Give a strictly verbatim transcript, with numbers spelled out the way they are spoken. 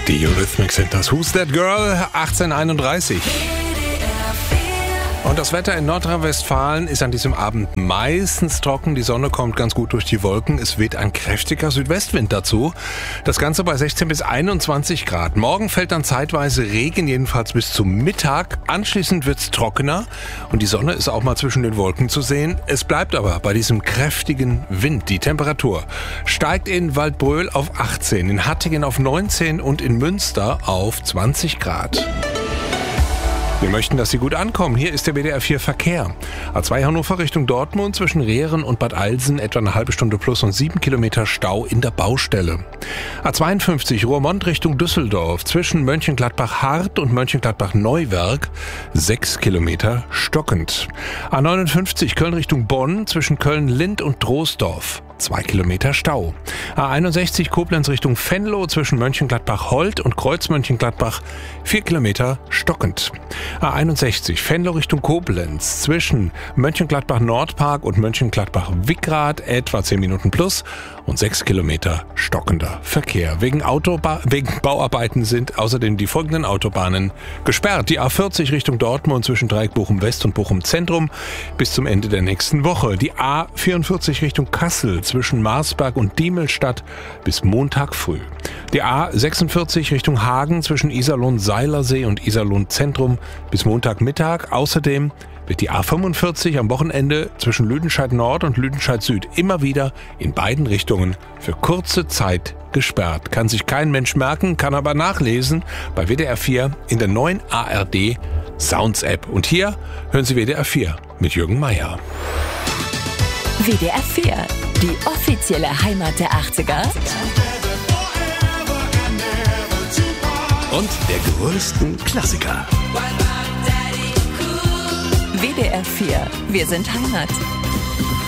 Die Eurythmics sind das Who's That Girl, achtzehn Uhr einunddreißig. Und das Wetter in Nordrhein-Westfalen ist an diesem Abend meistens trocken. Die Sonne kommt ganz gut durch die Wolken. Es weht ein kräftiger Südwestwind dazu. Das Ganze bei sechzehn bis einundzwanzig Grad. Morgen fällt dann zeitweise Regen, jedenfalls bis zum Mittag. Anschließend wird's trockener und die Sonne ist auch mal zwischen den Wolken zu sehen. Es bleibt aber bei diesem kräftigen Wind. Die Temperatur steigt in Waldbröl auf achtzehn, in Hattingen auf neunzehn und in Münster auf zwanzig Grad. Wir möchten, dass Sie gut ankommen. Hier ist der B D R vier Verkehr. A zwei Hannover Richtung Dortmund zwischen Rehren und Bad Alsen etwa eine halbe Stunde plus und sieben Kilometer Stau in der Baustelle. A zweiundfünfzig Roermond Richtung Düsseldorf zwischen Mönchengladbach-Hart und Mönchengladbach-Neuwerk sechs Kilometer stockend. A neunundfünfzig Köln Richtung Bonn zwischen Köln-Lind und Troisdorf zwei Kilometer Stau. A einundsechzig Koblenz Richtung Venlo zwischen Mönchengladbach-Holt und Kreuz-Mönchengladbach vier Kilometer stockend. A einundsechzig Venlo Richtung Koblenz zwischen Mönchengladbach-Nordpark und Mönchengladbach-Wickrath etwa zehn Minuten plus und sechs Kilometer stockender Verkehr. Wegen, Autoba- wegen Bauarbeiten sind außerdem die folgenden Autobahnen gesperrt. Die A vierzig Richtung Dortmund zwischen Dreieck Bochum-West und Bochum-Zentrum bis zum Ende der nächsten Woche. Die A vierundvierzig Richtung Kassel zwischen Marsberg und Diemelstadt bis Montag früh. Die A sechsundvierzig Richtung Hagen zwischen Iserlohn-Seilersee und Iserlohn-Zentrum bis Montagmittag. Außerdem wird die A fünfundvierzig am Wochenende zwischen Lüdenscheid Nord und Lüdenscheid Süd immer wieder in beiden Richtungen für kurze Zeit gesperrt. Kann sich kein Mensch merken, kann aber nachlesen bei W D R vier in der neuen A R D Sounds App. Und hier hören Sie W D R vier mit Jürgen Meier. W D R vier, die offizielle Heimat der achtziger und der größten Klassiker. W D R vier, wir sind Heimat.